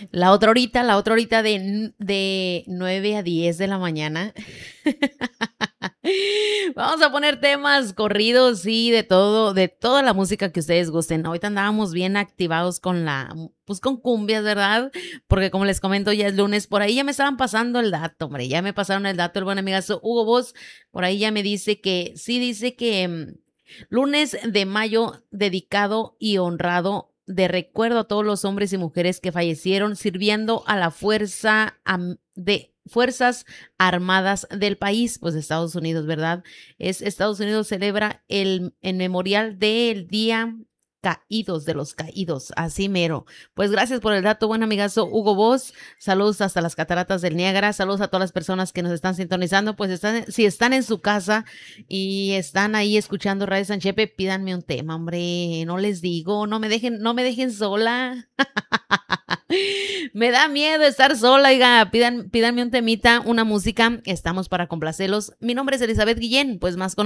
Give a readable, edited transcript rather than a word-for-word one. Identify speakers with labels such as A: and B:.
A: La otra horita de 9 a 10 de la mañana. Vamos a poner temas corridos y de todo, de toda la música que ustedes gusten. Ahorita andábamos bien activados con pues con cumbias, ¿verdad? Porque como les comento, ya es lunes. Por ahí ya me estaban pasando el dato, hombre. Ya me pasaron el dato el buen amigazo Hugo Boss. Por ahí ya me dice que, sí, dice que lunes de mayo dedicado y honrado de recuerdo a todos los hombres y mujeres que fallecieron sirviendo a la de Fuerzas Armadas del país, pues de Estados Unidos, ¿verdad? Estados Unidos celebra el memorial del Día Caídos, de los Caídos, así mero. Pues gracias por el dato, buen amigazo Hugo Boss. Saludos hasta las cataratas del Niágara. Saludos a todas las personas que nos están sintonizando. Pues si están en su casa y están ahí escuchando Radio Sanchepe, pídanme un tema, hombre. No les digo, no me dejen sola. Me da miedo estar sola, oiga, pídanme un temita, una música, estamos para complacerlos. Mi nombre es Elizabeth Guillén, pues más conocida